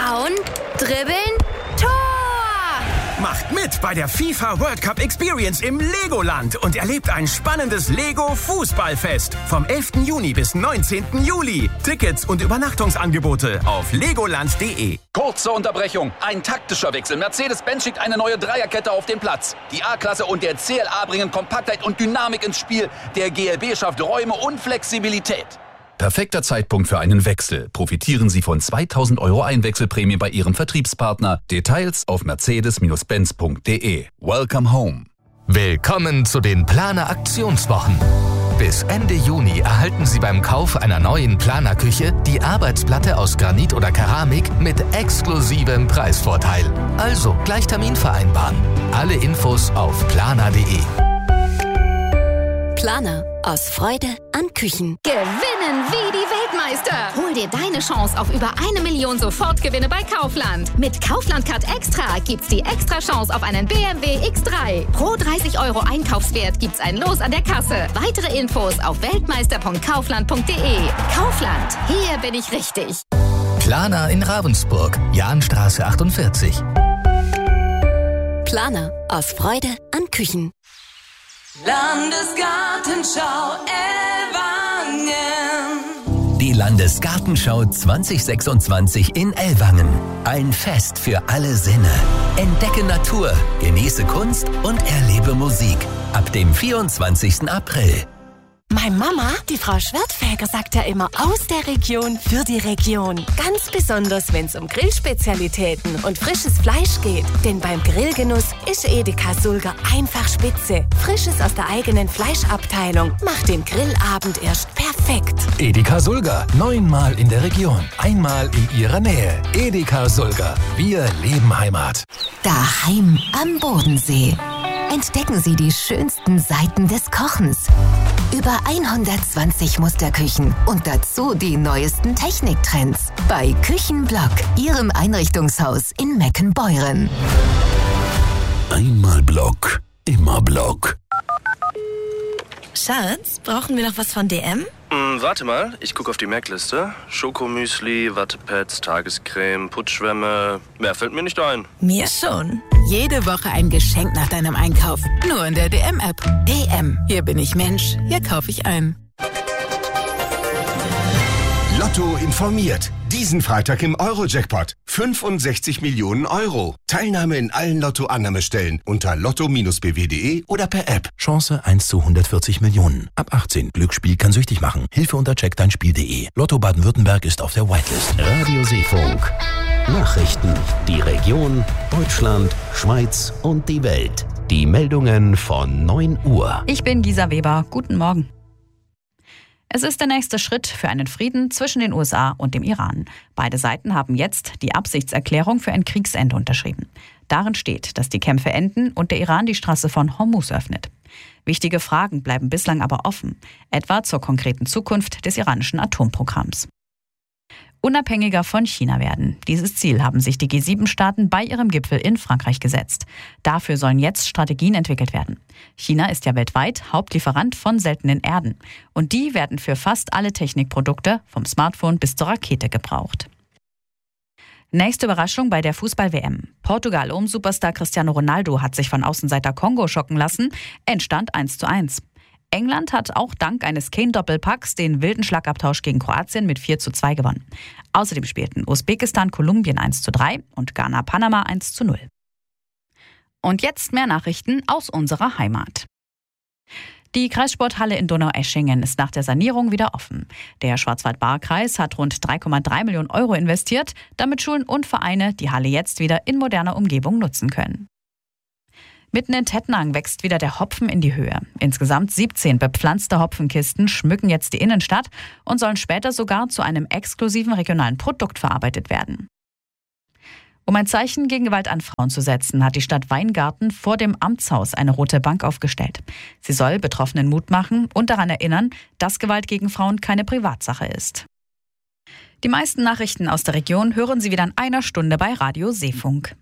Hauen, dribbeln, Tor! Macht mit bei der FIFA World Cup Experience im Legoland und erlebt ein spannendes Lego-Fußballfest vom 11. Juni bis 19. Juli. Tickets und Übernachtungsangebote auf legoland.de. Kurze Unterbrechung. Ein taktischer Wechsel. Mercedes-Benz schickt eine neue Dreierkette auf den Platz. Die A-Klasse und der CLA bringen Kompaktheit und Dynamik ins Spiel. Der GLB schafft Räume und Flexibilität. Perfekter Zeitpunkt für einen Wechsel. Profitieren Sie von 2.000 € Einwechselprämie bei Ihrem Vertriebspartner. Details auf mercedes-benz.de. Welcome home. Willkommen zu den Planer Aktionswochen. Bis Ende Juni erhalten Sie beim Kauf einer neuen Planer-Küche die Arbeitsplatte aus Granit oder Keramik mit exklusivem Preisvorteil. Also gleich Termin vereinbaren. Alle Infos auf planer.de. Planer. Aus Freude an Küchen. Gewinnen wie die Weltmeister. Hol dir deine Chance auf über 1 Million Sofortgewinne bei Kaufland. Mit Kaufland Card Extra gibt's die extra Chance auf einen BMW X3. Pro 30 € Einkaufswert gibt's ein Los an der Kasse. Weitere Infos auf weltmeister.kaufland.de. Kaufland, hier bin ich richtig. Planer in Ravensburg, Jahnstraße 48. Planer. Aus Freude an Küchen. Landesgartenschau Ellwangen. Die Landesgartenschau 2026 in Ellwangen. Ein Fest für alle Sinne. Entdecke Natur, genieße Kunst und erlebe Musik. Ab dem 24. April. Meine Mama, die Frau Schwertfeger, sagt ja immer aus der Region für die Region. Ganz besonders, wenn es um Grillspezialitäten und frisches Fleisch geht. Denn beim Grillgenuss ist Edeka Sulger einfach spitze. Frisches aus der eigenen Fleischabteilung macht den Grillabend erst perfekt. Edeka Sulger, 9-mal in der Region, einmal in Ihrer Nähe. Edeka Sulger, wir leben Heimat. Daheim am Bodensee. Entdecken Sie die schönsten Seiten des Kochens. Über 120 Musterküchen und dazu die neuesten Techniktrends. Bei Küchenblock, Ihrem Einrichtungshaus in Meckenbeuren. Einmal Block, immer Block. Schatz, brauchen wir noch was von DM? Warte mal, ich gucke auf die Merkliste. Schokomüsli, Wattepads, Tagescreme, Putzschwämme. Mehr fällt mir nicht ein. Mir schon. Jede Woche ein Geschenk nach deinem Einkauf. Nur in der DM-App. DM. Hier bin ich Mensch. Hier kaufe ich ein. Lotto informiert. Diesen Freitag im Euro-Jackpot. 65 Millionen €. Teilnahme in allen Lotto-Annahmestellen unter lotto-bw.de oder per App. Chance 1 zu 140 Millionen. Ab 18. Glücksspiel kann süchtig machen. Hilfe unter checkdeinspiel.de. Lotto Baden-Württemberg ist auf der Whitelist. Radio Seefunk. Nachrichten. Die Region, Deutschland, Schweiz und die Welt. Die Meldungen von 9 Uhr. Ich bin Gisa Weber. Guten Morgen. Es ist der nächste Schritt für einen Frieden zwischen den USA und dem Iran. Beide Seiten haben jetzt die Absichtserklärung für ein Kriegsende unterschrieben. Darin steht, dass die Kämpfe enden und der Iran die Straße von Hormuz öffnet. Wichtige Fragen bleiben bislang aber offen, etwa zur konkreten Zukunft des iranischen Atomprogramms. Unabhängiger von China werden. Dieses Ziel haben sich die G7-Staaten bei ihrem Gipfel in Frankreich gesetzt. Dafür sollen jetzt Strategien entwickelt werden. China ist ja weltweit Hauptlieferant von seltenen Erden. Und die werden für fast alle Technikprodukte, vom Smartphone bis zur Rakete, gebraucht. Nächste Überraschung bei der Fußball-WM. Portugal um Superstar Cristiano Ronaldo hat sich von Außenseiter Kongo schocken lassen. Endstand 1:1. England hat auch dank eines Kane-Doppelpacks den wilden Schlagabtausch gegen Kroatien mit 4:2 gewonnen. Außerdem spielten Usbekistan Kolumbien 1:3 und Ghana Panama 1:0. Und jetzt mehr Nachrichten aus unserer Heimat. Die Kreissporthalle in Donaueschingen ist nach der Sanierung wieder offen. Der Schwarzwald-Baar-Kreis hat rund 3,3 Millionen € investiert, damit Schulen und Vereine die Halle jetzt wieder in moderner Umgebung nutzen können. Mitten in Tettnang wächst wieder der Hopfen in die Höhe. Insgesamt 17 bepflanzte Hopfenkisten schmücken jetzt die Innenstadt und sollen später sogar zu einem exklusiven regionalen Produkt verarbeitet werden. Um ein Zeichen gegen Gewalt an Frauen zu setzen, hat die Stadt Weingarten vor dem Amtshaus eine rote Bank aufgestellt. Sie soll Betroffenen Mut machen und daran erinnern, dass Gewalt gegen Frauen keine Privatsache ist. Die meisten Nachrichten aus der Region hören Sie wieder in einer Stunde bei Radio Seefunk.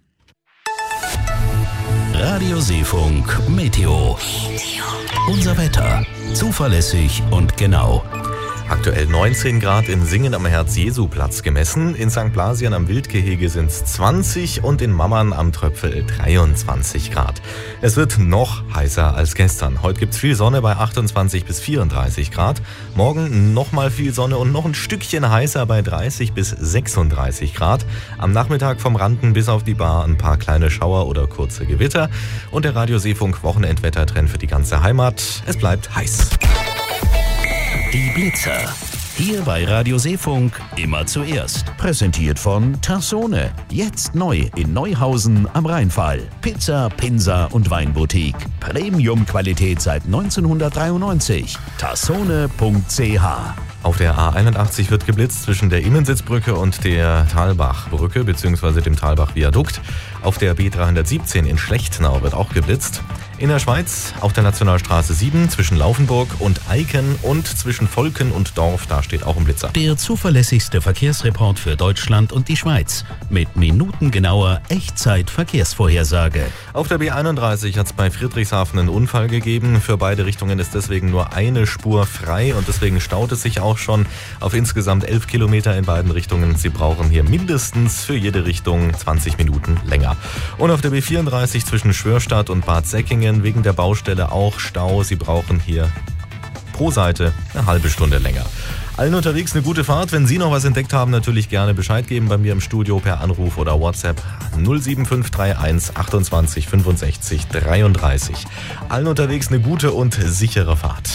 Radio Seefunk Meteo. Unser Wetter. Zuverlässig und genau. Aktuell 19 Grad in Singen am Herz-Jesu-Platz gemessen. In St. Blasian am Wildgehege sind es 20 und in Mammern am Tröpfel 23 Grad. Es wird noch heißer als gestern. Heute gibt es viel Sonne bei 28 bis 34 Grad. Morgen nochmal viel Sonne und noch ein Stückchen heißer bei 30 bis 36 Grad. Am Nachmittag vom Randen bis auf die Bar ein paar kleine Schauer oder kurze Gewitter. Und der Radio-Seefunk Wochenendwettertrend für die ganze Heimat. Es bleibt heiß. Die Blitzer. Hier bei Radio Seefunk immer zuerst. Präsentiert von Tassone. Jetzt neu in Neuhausen am Rheinfall. Pizza, Pinsa und Weinboutique. Premium-Qualität seit 1993. Tassone.ch. Auf der A81 wird geblitzt zwischen der Immensitzbrücke und der Talbachbrücke bzw. dem Talbach-Viadukt. Auf der B317 in Schlechtnau wird auch geblitzt. In der Schweiz auf der Nationalstraße 7 zwischen Laufenburg und Eiken und zwischen Volken und Dorf, da steht auch ein Blitzer. Der zuverlässigste Verkehrsreport für Deutschland und die Schweiz. Mit minutengenauer Echtzeit-Verkehrsvorhersage. Auf der B31 hat es bei Friedrichshafen einen Unfall gegeben. Für beide Richtungen ist deswegen nur eine Spur frei und deswegen staut es sich auch schon auf insgesamt 11 Kilometer in beiden Richtungen. Sie brauchen hier mindestens für jede Richtung 20 Minuten länger. Und auf der B34 zwischen Schwörstadt und Bad Säckingen wegen der Baustelle auch Stau. Sie brauchen hier pro Seite eine halbe Stunde länger. Allen unterwegs eine gute Fahrt. Wenn Sie noch was entdeckt haben, natürlich gerne Bescheid geben bei mir im Studio per Anruf oder WhatsApp 07531 28 65 33. Allen unterwegs eine gute und sichere Fahrt.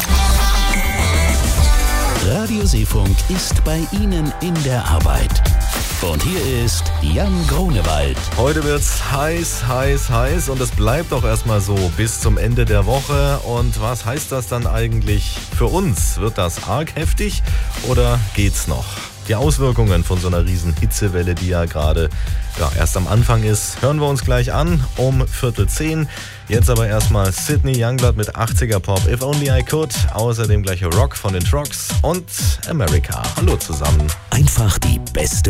Radio Seefunk ist bei Ihnen in der Arbeit. Und hier ist Jan Grunewald. Heute wird's heiß und es bleibt auch erstmal so bis zum Ende der Woche. Und was heißt das dann eigentlich für uns? Wird das arg heftig oder geht's noch? Die Auswirkungen von so einer riesen Hitzewelle, die ja gerade erst am Anfang ist, hören wir uns gleich an um 9:45. Jetzt aber erstmal Sydney Youngblood mit 80er Pop, If Only I Could. Außerdem gleich Rock von den Trucks und America. Hallo zusammen. Einfach die beste